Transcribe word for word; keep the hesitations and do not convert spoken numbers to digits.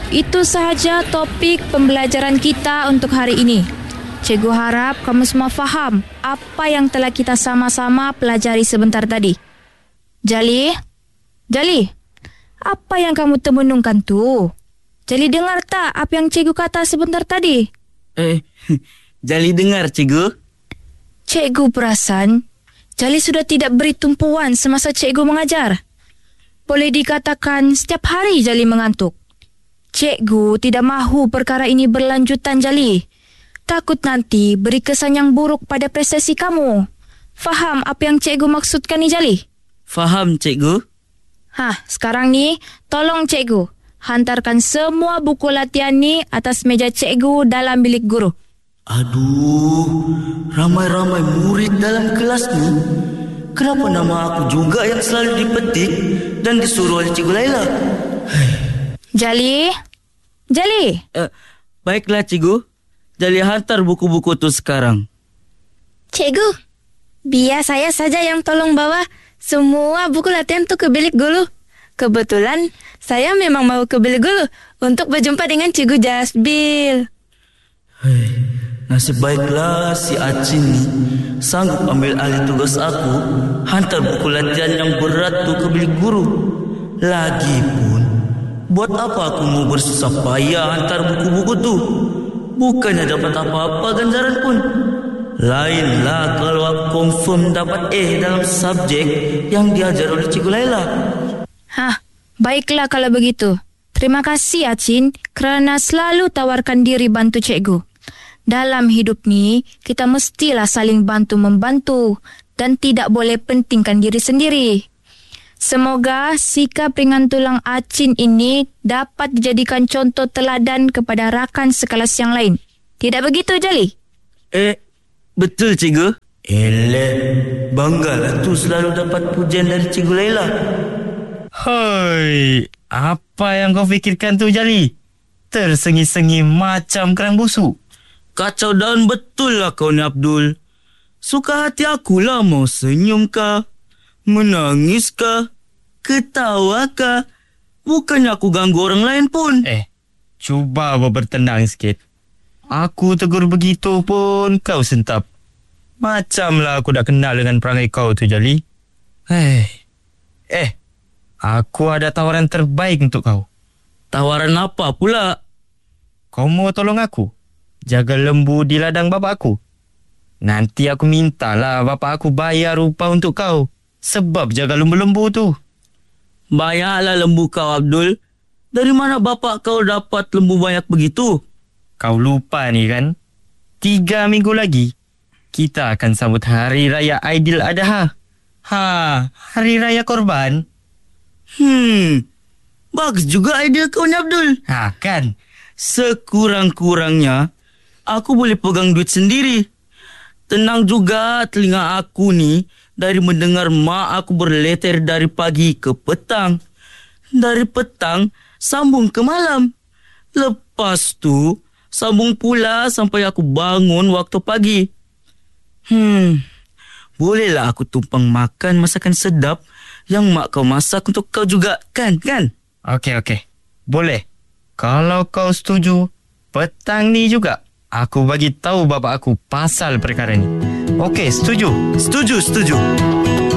itu sahaja topik pembelajaran kita untuk hari ini. Cikgu harap kamu semua faham apa yang telah kita sama-sama pelajari sebentar tadi. Jali, Jali, apa yang kamu termenungkan tu? Jali dengar tak apa yang cikgu kata sebentar tadi? Eh, Jali dengar, cikgu. Cikgu perasan Jali sudah tidak beri tumpuan semasa cikgu mengajar. Boleh dikatakan setiap hari Jali mengantuk. Cikgu tidak mahu perkara ini berlanjutan, Jali. Takut nanti beri kesan yang buruk pada prestasi kamu. Faham apa yang cikgu maksudkan ni, Jali? Faham, cikgu. Hah, sekarang ni tolong cikgu hantarkan semua buku latihan ni atas meja cikgu dalam bilik guru. Aduh, ramai-ramai murid dalam kelas ni. Kenapa nama aku juga yang selalu dipetik dan disuruh oleh Cikgu Laila? Jali, Jali. Uh, baiklah, cikgu. Jali hantar buku-buku tu sekarang. Cikgu, biar saya saja yang tolong bawa semua buku latihan tu ke bilik guru. Kebetulan saya memang mau ke bilik guru untuk berjumpa dengan Cikgu Jasbil. Hei, nasib baiklah si Acin ni sanggup ambil alih tugas aku hantar buku latihan yang berat tu ke bilik guru. Lagipun, buat apa aku mau bersusah payah hantar buku-buku tu? Bukannya dapat apa-apa ganjaran pun. Lainlah kalau aku confirm dapat A dalam subjek yang diajar oleh Cikgu Laila. Hah, baiklah kalau begitu. Terima kasih Acin kerana selalu tawarkan diri bantu cikgu. Dalam hidup ni, kita mestilah saling bantu-membantu dan tidak boleh pentingkan diri sendiri. Semoga sikap ringan tulang Acin ini dapat dijadikan contoh teladan kepada rakan sekelas yang lain. Tidak begitu, Jali? Eh, betul, cikgu. Eleh, banggalah tu selalu dapat pujian dari Cikgu Laila. Hoi, apa yang kau fikirkan tu, Jali? Tersengi-sengi macam kerang busuk. Kacau daun betul lah kau ni, Abdul. Suka hati akulah mau senyum kah, menangis kah, ketawa kah. Bukannya aku ganggu orang lain pun. Eh, cuba kau bertenang sikit. Aku tegur begitu pun kau sentap. Macamlah aku dah kenal dengan perangai kau tu, Jali. Hei. Eh, aku ada tawaran terbaik untuk kau. Tawaran apa pula? Kau mau tolong aku jaga lembu di ladang bapa aku? Nanti aku mintalah bapa aku bayar upah untuk kau sebab jaga lembu-lembu tu. Banyaklah lembu kau, Abdul. Dari mana bapa kau dapat lembu banyak begitu? Kau lupa ni kan? Tiga minggu lagi kita akan sambut Hari Raya Aidiladha. Ha, Hari Raya Korban. Hmm, bagus juga idea kau ni, Abdul. Ha, kan? Sekurang-kurangnya aku boleh pegang duit sendiri. Tenang juga telinga aku ni dari mendengar mak aku berleter dari pagi ke petang. Dari petang sambung ke malam. Lepas tu sambung pula sampai aku bangun waktu pagi. Hmm, bolehlah aku tumpang makan masakan sedap yang mak kau masak untuk kau juga, kan? Kan? Okey, okey. Boleh. Kalau kau setuju, petang ni juga aku bagi tahu bapa aku pasal perkara ni. Okey, setuju? Setuju, setuju.